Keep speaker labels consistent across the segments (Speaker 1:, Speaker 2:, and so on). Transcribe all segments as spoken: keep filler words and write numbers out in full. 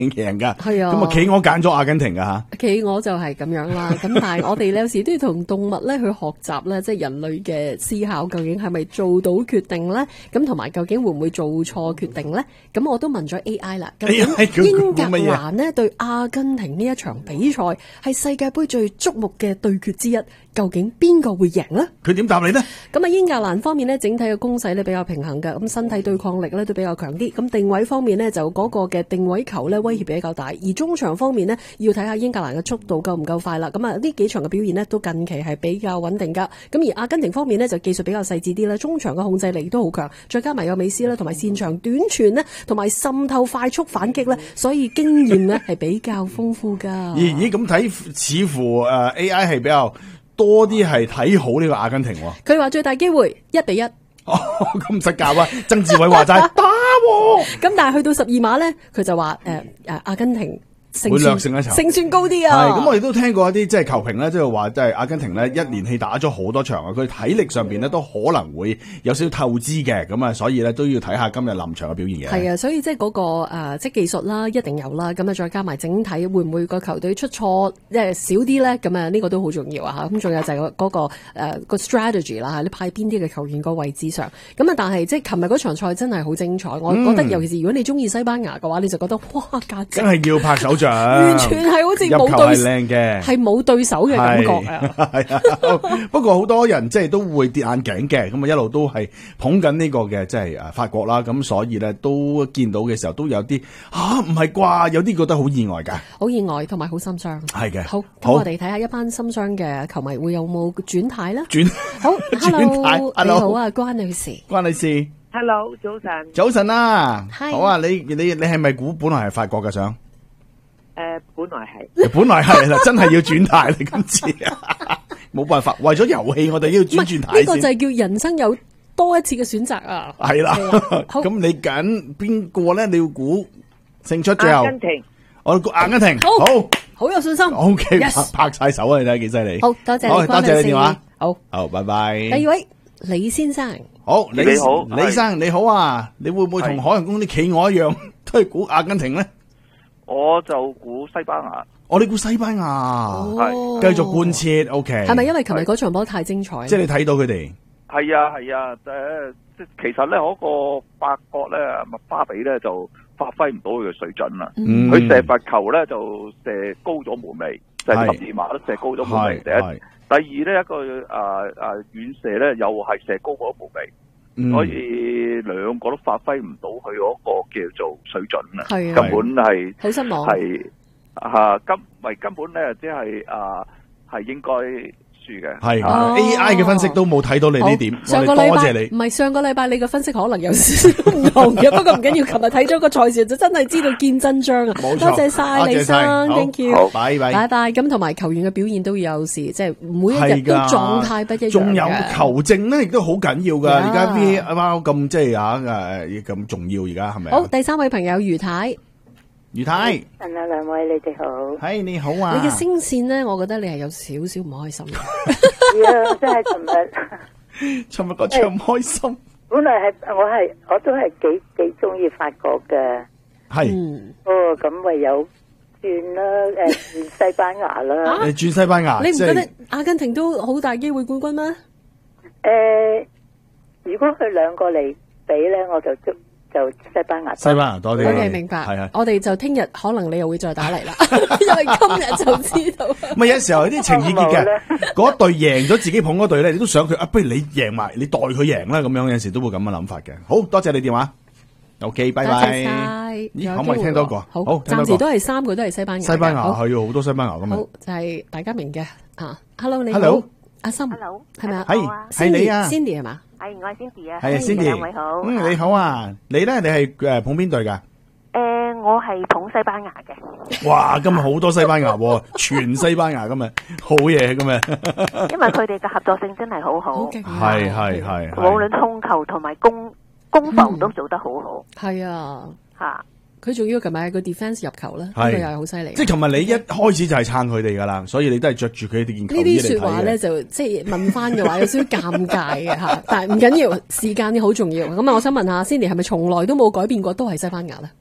Speaker 1: 贏噶。
Speaker 2: 係啊，
Speaker 1: 咁啊，企鵝揀咗阿根廷噶吓。
Speaker 2: 企鵝就係咁樣啦。咁但係我哋有時都要同動物咧去學習咧，即係人類嘅思考，究竟係咪做到決定咧？咁同埋究竟會唔會做錯決定咧？咁我都問咗 A I 啦。究竟英格蘭呢對阿根廷呢一場比賽係世界盃最矚目嘅對決之一，究竟邊個會贏呢？
Speaker 1: 佢點答你呢？
Speaker 2: 咁啊，英格蘭方面呢，整體嘅攻勢呢比較平衡嘅，咁身體對抗力呢都比較強啲。咁定位方面呢，就嗰個嘅定位球呢威脅比較大。而中場方面呢，要睇下英格蘭嘅速度夠唔夠快啦。咁啊，呢幾場嘅表現呢都近期係比較穩定噶。咁而阿根廷方面呢，就技術比較細緻啲啦，中場嘅控制力都好強，再加埋有美斯啦，同埋擅長短傳呢，同埋滲透快速反擊呢，所以經驗呢係比較豐富噶。
Speaker 1: 咦咦，咁睇似乎誒 A I 係比較多啲係睇好呢個阿根廷。
Speaker 2: 佢話最大機會一比一。
Speaker 1: 哦，咁唔實教啊！曾志偉話齋打喎。
Speaker 2: 咁但係去到十二碼咧，佢就話誒誒阿根廷勝算
Speaker 1: 勝一場，
Speaker 2: 勝算高啲啊！
Speaker 1: 係咁，我哋都聽過一啲即係球評咧，即係話即係阿根廷咧一連氣打咗好多場啊，佢體力上邊咧都可能會有少少透支嘅，咁啊，所以咧都要睇下今日臨場嘅表現嘅。
Speaker 2: 係啊，所以即係嗰個誒即係技術啦，一定有啦，咁啊再加埋整體會唔會個球隊出錯即係少啲咧？咁啊呢個都好重要啊嚇！咁仲有就係嗰、嗰個誒、呃嗰個 strategy 啦，你派邊啲嘅球員個位置上，咁啊但係即係琴日嗰場賽真係好精彩，我覺得、嗯、尤其是如果你中意西班牙嘅話，你就覺得哇價值，
Speaker 1: 真係要拍手。
Speaker 2: 完全係好似冇對手嘅，係冇對手嘅感覺啊！
Speaker 1: 係啊，不過好多人即係都會跌眼鏡嘅，咁啊一路都係捧緊呢個嘅即係誒法國啦，咁所以咧都見到嘅時候都有啲啊唔係啩，有啲覺得好意外㗎，
Speaker 2: 好意外同埋好心傷。係嘅，好，咁我哋睇下一班心傷嘅球迷會有冇轉態咧？
Speaker 1: 轉
Speaker 2: 好，Hello，你好啊，關女士，
Speaker 1: 關女士
Speaker 3: ，Hello，早晨，
Speaker 1: 早晨啊，好啊，你你你係咪估本來係法國嘅相？
Speaker 3: 誒、呃，本來係，
Speaker 1: 本來係啦，真係要轉態你今次，冇辦法，為咗遊戲，我哋要轉轉態先。
Speaker 2: 呢個就係叫人生有多一次嘅選擇啊！
Speaker 1: 係啦，咁你揀邊個咧？你要估勝出最後？
Speaker 3: 阿根廷，
Speaker 1: 我估阿根廷，
Speaker 2: 好，
Speaker 1: 好，
Speaker 2: 好有信心。
Speaker 1: O K，
Speaker 2: yes，
Speaker 1: 拍晒手啊！你睇幾犀利。
Speaker 2: 好多謝，
Speaker 1: 好，多謝你電話。
Speaker 2: 好，
Speaker 1: 好，拜拜。
Speaker 2: 第二位李先生，
Speaker 1: 好，李
Speaker 3: 你好，
Speaker 1: 李生你好啊！你會唔會同海洋公園啲企鵝一樣，都係估阿根廷咧？
Speaker 3: 我就估西班牙，
Speaker 1: 我哋估西班牙，係繼續貫徹 ，OK。
Speaker 2: 係咪因為琴日嗰場波太精彩？
Speaker 1: 即係你睇到佢哋？
Speaker 3: 係啊係啊，誒，即係其實咧嗰個法國咧麥巴比咧就發揮唔到佢嘅水準啦。佢、嗯、射罰球咧就射高咗門楣，就係十二碼都射高咗門楣。第一，第二咧一個誒誒遠射咧又係射高咗門楣。嗯、所以兩個都發揮唔到佢嗰個叫做水準啦，根本係
Speaker 2: 好失望，
Speaker 3: 係啊根咪根本咧，即係啊係應該輸嘅。
Speaker 1: 係、哦、A I 嘅分析都冇睇到你呢點，
Speaker 2: 上個禮拜
Speaker 1: 多謝你。
Speaker 2: 唔係上個禮拜你嘅分析可能有少少唔同嘅，不過唔緊要。琴日睇咗個賽事就真係知道見真章啊！多謝晒李生 ，thank you，
Speaker 1: 好，拜拜，
Speaker 2: 拜拜。咁同埋球員嘅表現都有時，即係每一日都狀態不一樣。
Speaker 1: 仲有球證咧，亦都好緊要噶。而家 V A R 咁即係啊誒咁重要，而家係咪？
Speaker 2: 好，第三位朋友余太。
Speaker 1: 余太，
Speaker 4: 晨啊，兩位你哋好，
Speaker 1: 係你好啊！
Speaker 2: 你嘅聲線咧，我覺得你係有少少唔開心。
Speaker 4: 係啊，真係尋日，
Speaker 1: 尋日個場唔開心。
Speaker 4: 本來係我係我都係幾幾中意法國嘅，
Speaker 1: 係、
Speaker 4: 嗯、哦，咁唯有轉啦，誒，轉西班牙啦。
Speaker 1: 你轉西班牙，
Speaker 2: 你唔覺得阿根廷都好大機會冠軍咩？
Speaker 4: 誒、呃，如果佢兩個嚟比咧，我就捉。就西班牙，
Speaker 1: 西班牙多啲。
Speaker 2: 我哋明白，
Speaker 1: 係啊，
Speaker 2: 我哋就聽日可能你又會再打嚟啦，因為今日就知道。
Speaker 1: 唔係有時候有啲情意結嘅，嗰隊贏咗自己捧嗰隊咧，你都想佢啊，不如你贏埋，你代佢贏啦，咁樣有陣時都會咁嘅諗法嘅。好多謝你電話 ，OK， 拜拜。
Speaker 2: 多謝晒。
Speaker 1: 可唔可以聽多個？
Speaker 2: 好，暫時都係三個都係西班牙。
Speaker 1: 西班牙係好多西班牙咁啊。
Speaker 2: 好，就係大家明嘅啊。Hello， 你好。
Speaker 1: Hello，
Speaker 2: 阿森。
Speaker 5: Hello，
Speaker 2: 係咪啊？
Speaker 1: 係係你啊
Speaker 2: ，Cindy 係嘛？
Speaker 5: 係我係 Cindy 啊，
Speaker 1: 係 Cindy，
Speaker 5: 兩位好。
Speaker 1: 嗯，你好啊，你咧你係誒捧邊隊噶？
Speaker 5: 誒，我係捧西班牙嘅。
Speaker 1: 哇，今日好多西班牙，全西班牙今日好嘢今日。
Speaker 5: 因為佢哋嘅合作性真係好好，
Speaker 1: 係係係，
Speaker 5: 無論控球同埋攻攻防都做得好好。
Speaker 2: 係啊，
Speaker 5: 吓。
Speaker 2: 佢仲要琴日個 defense 入球咧，呢個又係好犀利。
Speaker 1: 即係琴日你一開始就係撐佢哋噶啦，所以你都係着住佢哋件球衣嚟睇嘅。呢啲說話咧就即係問翻嘅話有少少尷尬嘅吓，但係唔緊要，時間好重要。咁啊，我想問下 Cindy 係咪從來都冇改變過，都係西班牙咧？
Speaker 5: 誒、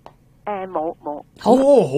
Speaker 5: 誒冇冇。
Speaker 2: 好。
Speaker 1: 哦